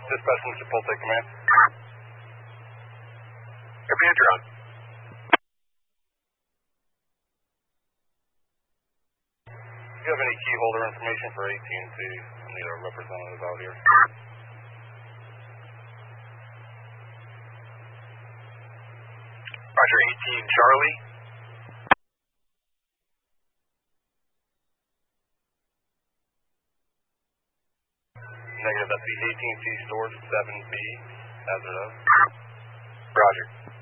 Dispatch from Chipotle Command. Command, you're on. Do you have any key holder information for AT&T? I need a representative out here. Roger, 18 Charlie. Negative, that's the AT&T stores 7B, hazard of. Roger.